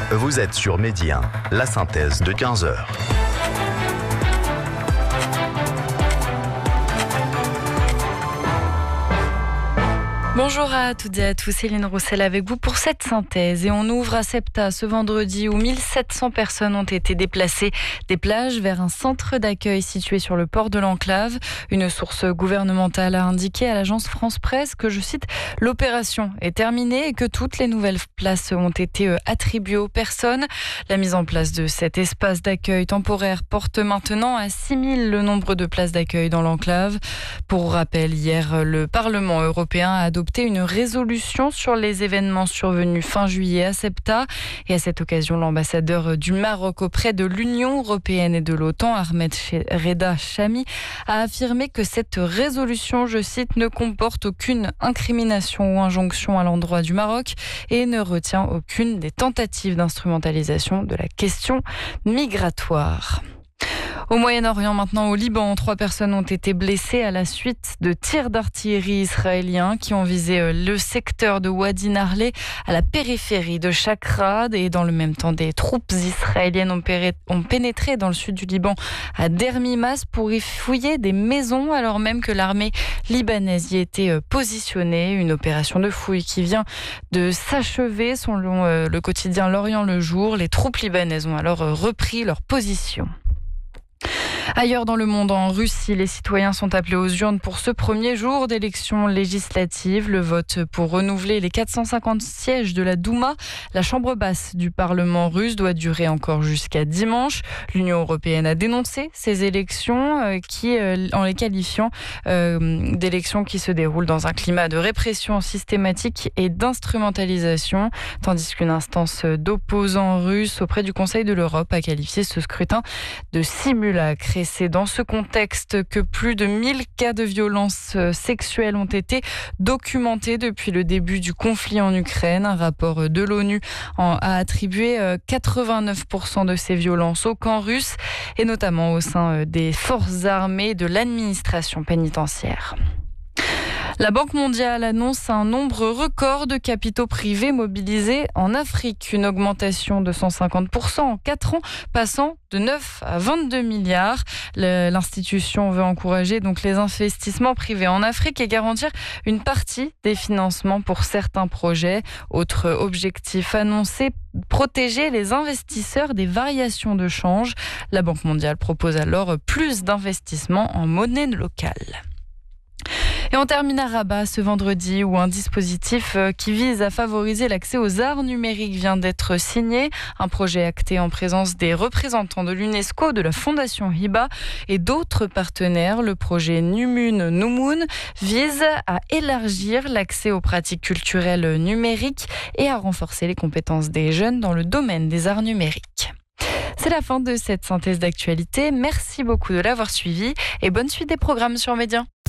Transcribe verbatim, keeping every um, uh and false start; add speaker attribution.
Speaker 1: Vous êtes sur Midi un, la synthèse de quinze heures.
Speaker 2: Bonjour à toutes et à tous, Céline Roussel avec vous pour cette synthèse. Et on ouvre à Septa ce vendredi où mille sept cents personnes ont été déplacées des plages vers un centre d'accueil situé sur le port de l'Enclave. Une source gouvernementale a indiqué à l'agence France Presse que, je cite, « l'opération est terminée et que toutes les nouvelles places ont été attribuées aux personnes ». La mise en place de cet espace d'accueil temporaire porte maintenant à six mille le nombre de places d'accueil dans l'Enclave. Pour rappel, hier, le Parlement européen a adopté une résolution sur les événements survenus fin juillet à Septa. Et à cette occasion, l'ambassadeur du Maroc auprès de l'Union européenne et de l'OTAN, Ahmed Reda Chami, a affirmé que cette résolution, je cite, ne comporte aucune incrimination ou injonction à l'endroit du Maroc et ne retient aucune des tentatives d'instrumentalisation de la question migratoire. Au Moyen-Orient, maintenant au Liban, trois personnes ont été blessées à la suite de tirs d'artillerie israéliens qui ont visé le secteur de Wadi Narleh à la périphérie de Chakrad. Et dans le même temps, des troupes israéliennes ont pénétré dans le sud du Liban à Dermimas pour y fouiller des maisons alors même que l'armée libanaise y était positionnée. Une opération de fouille qui vient de s'achever selon le quotidien L'Orient le Jour. Les troupes libanaises ont alors repris leur position. Ailleurs dans le monde, en Russie, les citoyens sont appelés aux urnes pour ce premier jour d'élections législatives. Le vote pour renouveler les quatre cent cinquante sièges de la Douma, la chambre basse du Parlement russe, doit durer encore jusqu'à dimanche. L'Union européenne a dénoncé ces élections euh, qui, euh, en les qualifiant euh, d'élections qui se déroulent dans un climat de répression systématique et d'instrumentalisation, tandis qu'une instance d'opposants russes auprès du Conseil de l'Europe a qualifié ce scrutin de simulacre. Et c'est dans ce contexte que plus de mille cas de violences sexuelles ont été documentés depuis le début du conflit en Ukraine. Un rapport de l'ONU a attribué quatre-vingt-neuf pour cent de ces violences au camp russe et notamment au sein des forces armées de l'administration pénitentiaire. La Banque mondiale annonce un nombre record de capitaux privés mobilisés en Afrique. Une augmentation de cent cinquante pour cent en quatre ans, passant de neuf à vingt-deux milliards. L'institution veut encourager donc les investissements privés en Afrique et garantir une partie des financements pour certains projets. Autre objectif annoncé, protéger les investisseurs des variations de change. La Banque mondiale propose alors plus d'investissements en monnaie locale. Et on termine à Rabat ce vendredi où un dispositif qui vise à favoriser l'accès aux arts numériques vient d'être signé. Un projet acté en présence des représentants de l'UNESCO, de la Fondation Hiba et d'autres partenaires. Le projet Numun Noumoun vise à élargir l'accès aux pratiques culturelles numériques et à renforcer les compétences des jeunes dans le domaine des arts numériques. C'est la fin de cette synthèse d'actualité. Merci beaucoup de l'avoir suivi et bonne suite des programmes sur Média.